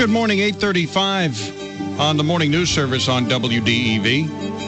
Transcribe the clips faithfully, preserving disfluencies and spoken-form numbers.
Good morning, eight thirty-five on the morning news service on W D E V.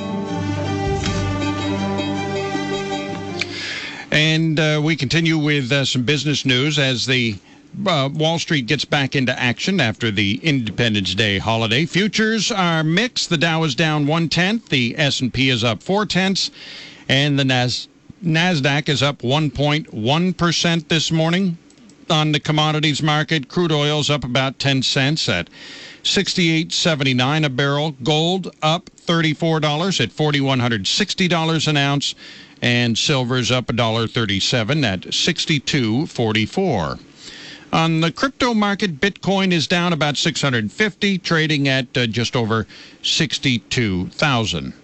And uh, we continue with uh, some business news as the uh, Wall Street gets back into action after the Independence Day holiday. Futures are mixed. The Dow is down one-tenth. The S and P is up four-tenths. And the Nas- NASDAQ is up one point one percent this morning. On the commodities market, crude oil's up about ten cents at sixty-eight seventy-nine a barrel. Gold up thirty-four dollars at four thousand one hundred sixty dollars an ounce. And silver's up one dollar thirty-seven at sixty-two forty-four. On the crypto market, Bitcoin is down about six hundred fifty, trading at uh, just over sixty-two thousand.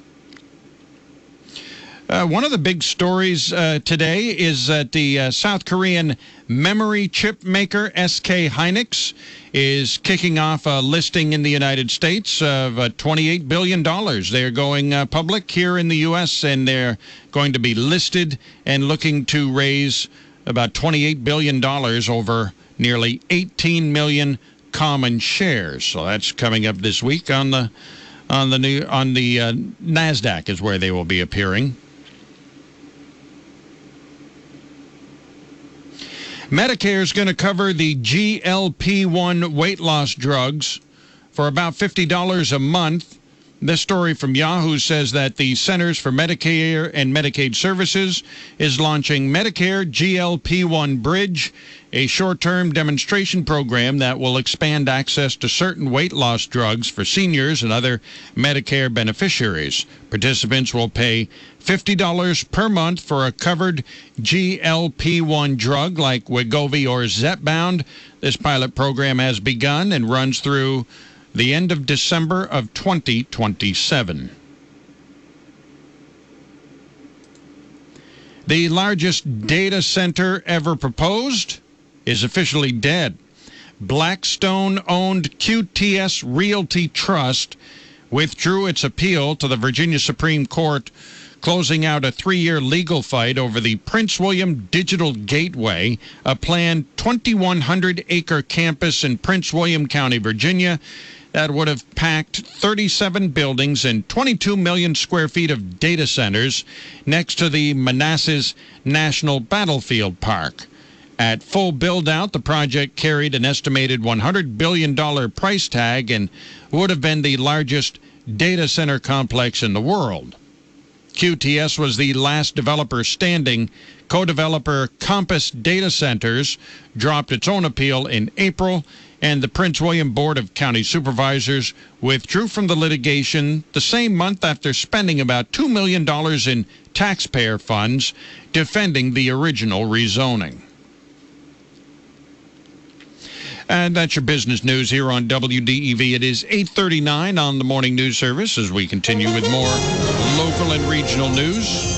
Uh, one of the big stories uh, today is that the uh, South Korean memory chip maker S K Hynix is kicking off a listing in the United States of uh, twenty-eight billion dollars. They're going uh, public here in the U S, and they're going to be listed and looking to raise about twenty-eight billion dollars over nearly eighteen million common shares. So that's coming up this week on the on the new on the uh, NASDAQ is where they will be appearing. Medicare is going to cover the G L P one weight loss drugs for about fifty dollars a month. This story from Yahoo says that the Centers for Medicare and Medicaid Services is launching Medicare G L P one Bridge, a short-term demonstration program that will expand access to certain weight loss drugs for seniors and other Medicare beneficiaries. Participants will pay fifty dollars per month for a covered G L P one drug like Wegovy or Zepbound. This pilot program has begun and runs through the end of December of twenty twenty-seven. The largest data center ever proposed is officially dead. Blackstone-owned Q T S Realty Trust withdrew its appeal to the Virginia Supreme Court, closing out a three-year legal fight over the Prince William Digital Gateway, a planned twenty-one hundred acre campus in Prince William County, Virginia, that would have packed thirty-seven buildings and twenty-two million square feet of data centers next to the Manassas National Battlefield Park. At full build-out, the project carried an estimated one hundred billion dollars price tag and would have been the largest data center complex in the world. Q T S was the last developer standing. Co-developer Compass Data Centers dropped its own appeal in April, and the Prince William Board of County Supervisors withdrew from the litigation the same month after spending about two million dollars in taxpayer funds defending the original rezoning. And that's your business news here on W D E V. It is eight thirty-nine on the morning news service as we continue with more local and regional news.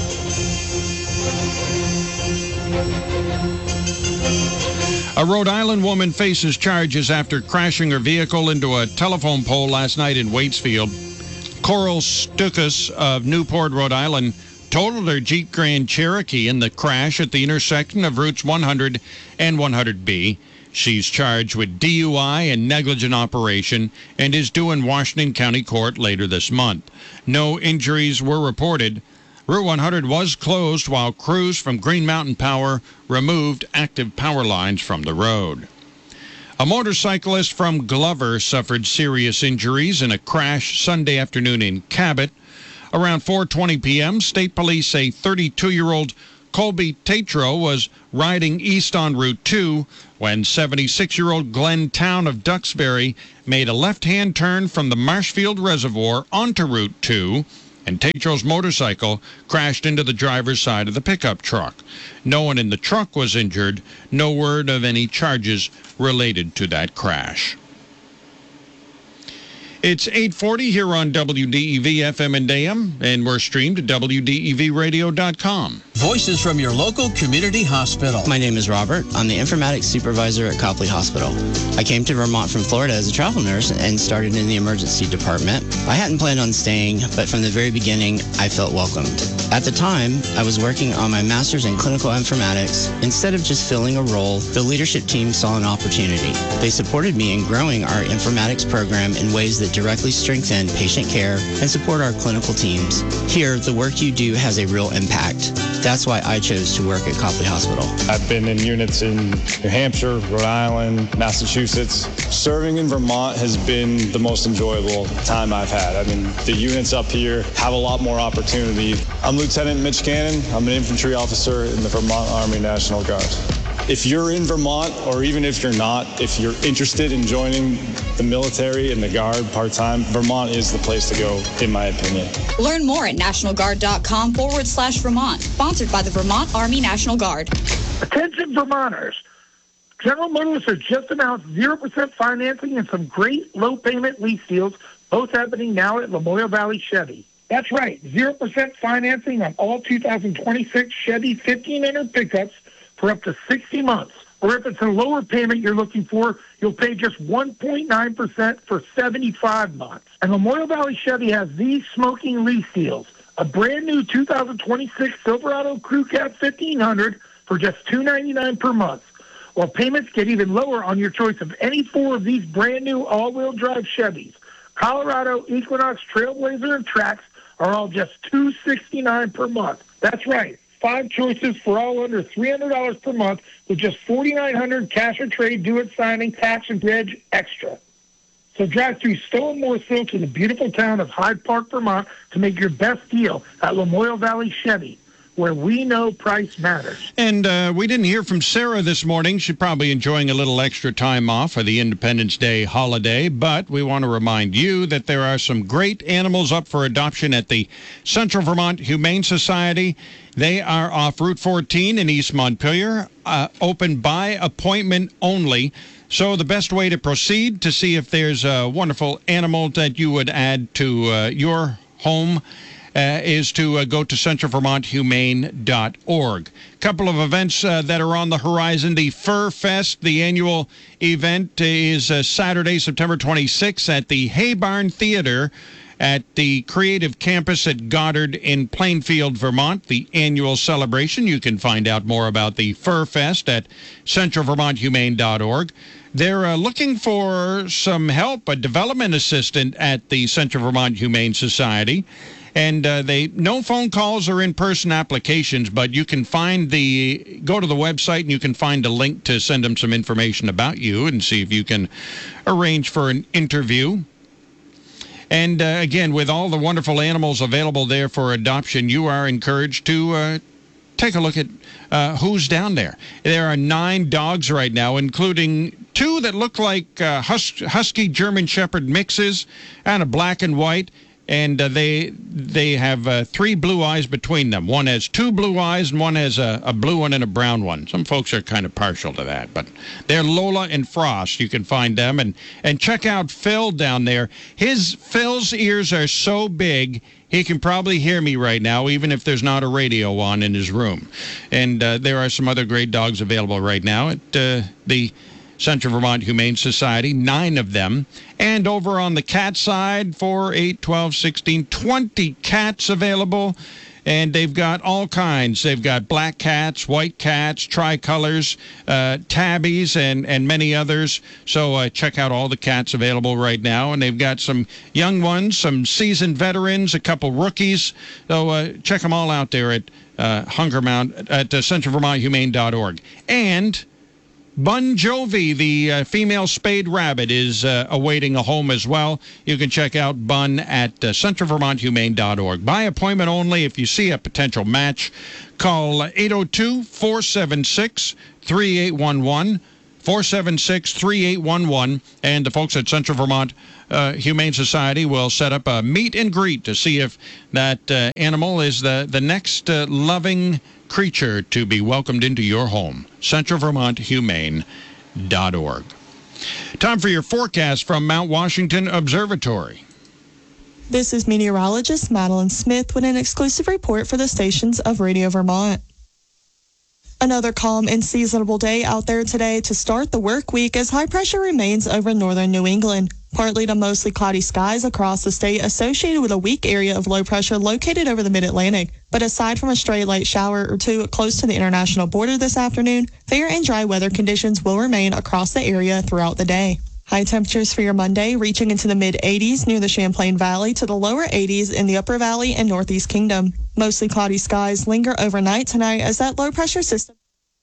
A Rhode Island woman faces charges after crashing her vehicle into a telephone pole last night in Waitsfield. Coral Stukas of Newport, Rhode Island, totaled her Jeep Grand Cherokee in the crash at the intersection of routes one hundred and one hundred B. She's charged with D U I and negligent operation and is due in Washington County Court later this month. No injuries were reported. Route one hundred was closed while crews from Green Mountain Power removed active power lines from the road. A motorcyclist from Glover suffered serious injuries in a crash Sunday afternoon in Cabot. Around four twenty p.m., state police say thirty-two-year-old Colby Tatro was riding east on Route two when seventy-six-year-old Glenn Town of Duxbury made a left-hand turn from the Marshfield Reservoir onto Route two, and Tatro's motorcycle crashed into the driver's side of the pickup truck. No one in the truck was injured. No word of any charges related to that crash. It's eight forty here on W D E V F M and A M, and we're streamed at W D E V radio dot com. Voices from your local community hospital. My name is Robert. I'm the informatics supervisor at Copley Hospital. I came to Vermont from Florida as a travel nurse and started in the emergency department. I hadn't planned on staying, but from the very beginning, I felt welcomed. At the time, I was working on my master's in clinical informatics. Instead of just filling a role, the leadership team saw an opportunity. They supported me in growing our informatics program in ways that directly strengthen patient care and support our clinical teams. Here, the work you do has a real impact. That's why I chose to work at Copley Hospital. I've been in units in New Hampshire, Rhode Island, Massachusetts. Serving in Vermont has been the most enjoyable time I've had. I mean, the units up here have a lot more opportunity. I'm Lieutenant Mitch Cannon. I'm an infantry officer in the Vermont Army National Guard. If you're in Vermont, or even if you're not, if you're interested in joining the military and the Guard part-time, Vermont is the place to go, in my opinion. Learn more at nationalguard.com forward slash Vermont. Sponsored by the Vermont Army National Guard. Attention Vermonters. General Motors has just announced zero percent financing and some great low-payment lease deals, both happening now at Lamoille Valley Chevy. That's right, zero percent financing on all two thousand twenty-six Chevy fifteen hundred pickups for up to sixty months. Or if it's a lower payment you're looking for, you'll pay just one point nine percent for seventy-five months. And Lamoille Valley Chevy has these smoking lease deals. A brand new two thousand twenty-six Silverado Crew Cab fifteen hundred for just two hundred ninety-nine dollars per month. While payments get even lower on your choice of any four of these brand new all-wheel drive Chevys. Colorado, Equinox, Trailblazer, and Trax are all just two hundred sixty-nine dollars per month. That's right. Five choices for all under three hundred dollars per month with just four thousand nine hundred dollars cash or trade, do it signing, tax, and reg extra. So drive through Stowe and Morrisville to the beautiful town of Hyde Park, Vermont to make your best deal at Lamoille Valley Chevy, where we know price matters. And uh, we didn't hear from Sarah this morning. She's probably enjoying a little extra time off for the Independence Day holiday, but we want to remind you that there are some great animals up for adoption at the Central Vermont Humane Society. They are off Route fourteen in East Montpelier, uh, open by appointment only. So the best way to proceed to see if there's a wonderful animal that you would add to uh, your home Uh, is to uh, go to central vermont humane dot org. A couple of events uh, that are on the horizon. The Fur Fest, the annual event, is uh, Saturday, September twenty-sixth at the Hay Barn Theater at the Creative Campus at Goddard in Plainfield, Vermont. The annual celebration. You can find out more about the Fur Fest at central vermont humane dot org. They're uh, looking for some help, a development assistant at the Central Vermont Humane Society. And uh, they no phone calls or in-person applications, but you can find the go to the website and you can find a link to send them some information about you and see if you can arrange for an interview. And uh, again, with all the wonderful animals available there for adoption, you are encouraged to uh, take a look at uh, who's down there. There are nine dogs right now, including two that look like uh, hus- husky German Shepherd mixes, and a black and white. And uh, they they have uh, three blue eyes between them. One has two blue eyes, and one has a, a blue one and a brown one. Some folks are kind of partial to that, but they're Lola and Frost. You can find them. And, and check out Phil down there. His Phil's ears are so big, he can probably hear me right now, even if there's not a radio on in his room. And uh, there are some other great dogs available right now at uh, the Central Vermont Humane Society, nine of them. And over on the cat side, four, eight, twelve, sixteen, twenty cats available. And they've got all kinds. They've got black cats, white cats, tricolors, uh, tabbies, and, and many others. So uh, check out all the cats available right now. And they've got some young ones, some seasoned veterans, a couple rookies. So uh, check them all out there at uh, Hunger Mount, at uh, central vermont humane dot org. And Bon Jovi, the uh, female spayed rabbit, is uh, awaiting a home as well. You can check out Bun at uh, central vermont humane dot org. By appointment only. If you see a potential match, call eight oh two, four seven six, three eight one one, four seven six, three eight one one, and the folks at Central Vermont uh, Humane Society will set up a meet and greet to see if that uh, animal is the, the next uh, loving creature to be welcomed into your home. central vermont humane dot org. Time for your forecast from Mount Washington Observatory. This is meteorologist Madeline Smith with an exclusive report for the stations of Radio Vermont. Another calm and seasonable day out there today to start the work week as high pressure remains over northern New England. Partly to mostly cloudy skies across the state associated with a weak area of low pressure located over the mid-Atlantic. But aside from a stray light shower or two close to the international border this afternoon, fair and dry weather conditions will remain across the area throughout the day. High temperatures for your Monday reaching into the mid eighties near the Champlain Valley to the lower eighties in the Upper Valley and Northeast Kingdom. Mostly cloudy skies linger overnight tonight as that low pressure system.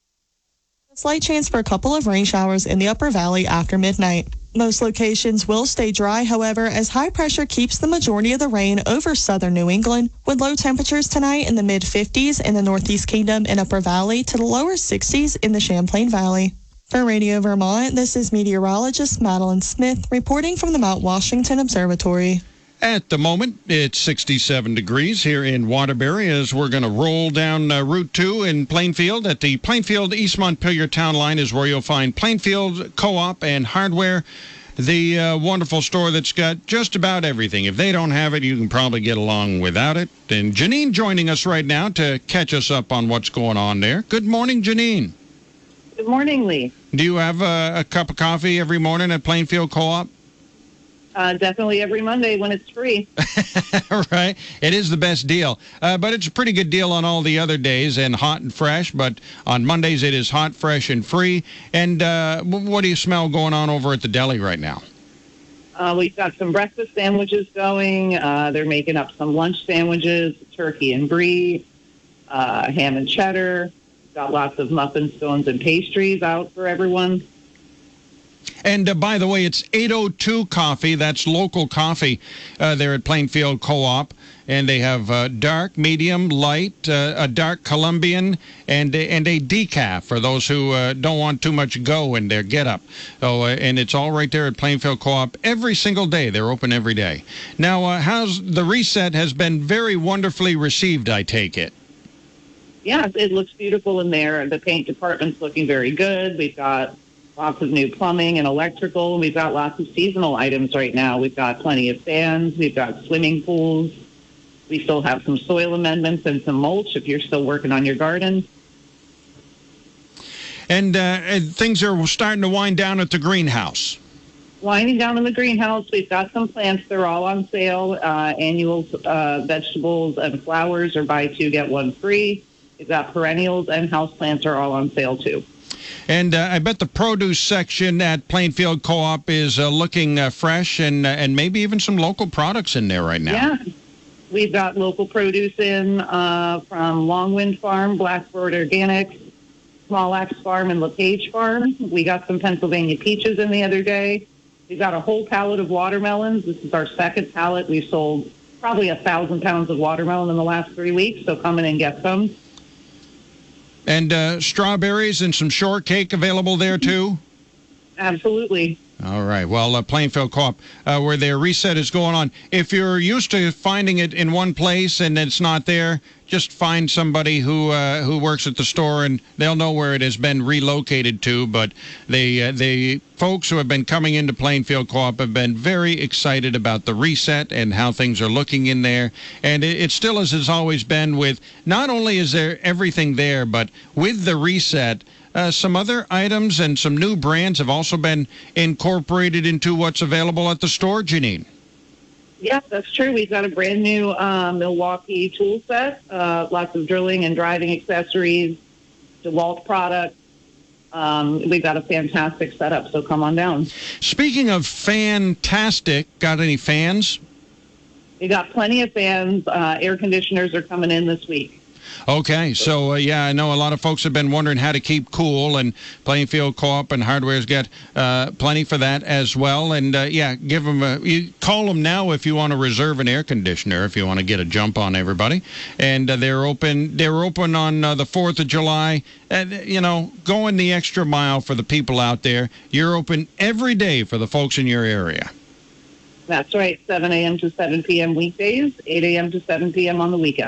A slight chance for a couple of rain showers in the Upper Valley after midnight. Most locations will stay dry, however, as high pressure keeps the majority of the rain over southern New England, with low temperatures tonight in the mid fifties in the Northeast Kingdom and Upper Valley to the lower sixties in the Champlain Valley. For Radio Vermont, this is meteorologist Madeline Smith reporting from the Mount Washington Observatory. At the moment, it's sixty-seven degrees here in Waterbury as we're going to roll down uh, Route two in Plainfield. At the Plainfield East Montpelier Town Line is where you'll find Plainfield Co-op and Hardware, the uh, wonderful store that's got just about everything. If they don't have it, you can probably get along without it. And Janine joining us right now to catch us up on what's going on there. Good morning, Janine. Good morning, Lee. Do you have a, a cup of coffee every morning at Plainfield Co-op? Uh, definitely every Monday when it's free. Right. It is the best deal. Uh, but it's a pretty good deal on all the other days and hot and fresh. But on Mondays, it is hot, fresh, and free. And uh, what do you smell going on over at the deli right now? Uh, we've got some breakfast sandwiches going. Uh, they're making up some lunch sandwiches, turkey and brie, uh, ham and cheddar. Got lots of muffin stones and pastries out for everyone. And uh, by the way, it's eight oh two Coffee. That's local coffee uh, there at Plainfield Co-op. And they have uh, dark, medium, light, uh, a dark Colombian, and, and a decaf for those who uh, don't want too much go in their get-up. So, uh, and it's all right there at Plainfield Co-op every single day. They're open every day. Now, uh, how's the reset has been very wonderfully received, I take it. Yeah, it looks beautiful in there. The paint department's looking very good. We've got lots of new plumbing and electrical. We've got lots of seasonal items right now. We've got plenty of fans. We've got swimming pools. We still have some soil amendments and some mulch if you're still working on your garden. And, uh, and things are starting to wind down at the greenhouse. Winding down in the greenhouse, we've got some plants. They're all on sale. Uh, annual uh, vegetables and flowers are buy two, get one free. We've got perennials and houseplants are all on sale, too. And uh, I bet the produce section at Plainfield Co-op is uh, looking uh, fresh and uh, and maybe even some local products in there right now. Yeah. We've got local produce in uh, from Longwind Farm, Blackbird Organics, Small Axe Farm, and LePage Farm. We got some Pennsylvania peaches in the other day. We've got a whole pallet of watermelons. This is our second pallet. We've sold probably a thousand pounds of watermelon in the last three weeks, so come in and get some. And uh, strawberries and some shortcake available there, too? Absolutely. All right. Well, uh, Plainfield Co-op, uh, where their reset is going on. If you're used to finding it in one place and it's not there, just find somebody who uh, who works at the store, and they'll know where it has been relocated to. But they, uh, the folks who have been coming into Plainfield Co-op have been very excited about the reset and how things are looking in there. And it, it still as it's always been with, not only is there everything there, but with the reset, Uh, some other items and some new brands have also been incorporated into what's available at the store, Janine. Yeah, that's true. We've got a brand new uh, Milwaukee tool set, uh, lots of drilling and driving accessories, DeWalt products. Um, we've got a fantastic setup, so come on down. Speaking of fantastic, got any fans? We got plenty of fans. Uh, air conditioners are coming in this week. Okay, so, uh, yeah, I know a lot of folks have been wondering how to keep cool, and Plainfield Co-op and Hardware's got uh, plenty for that as well. And, uh, yeah, give them a, you call them now if you want to reserve an air conditioner, if you want to get a jump on everybody. And uh, they're open They're open on uh, the fourth of July. And, you know, going the extra mile for the people out there. You're open every day for the folks in your area. That's right, seven a.m. to seven p.m. weekdays, eight a.m. to seven p.m. on the weekend.